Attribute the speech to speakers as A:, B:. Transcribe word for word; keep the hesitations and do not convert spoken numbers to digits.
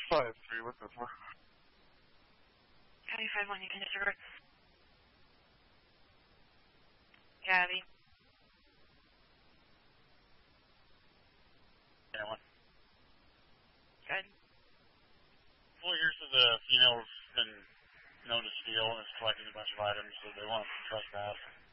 A: five three, what's that for?
B: County five one, you can disregard. Gabby.
C: Yeah, one.
B: Good.
C: Well, here's the female's been known to steal and is collecting a bunch of items, so they want to trespass.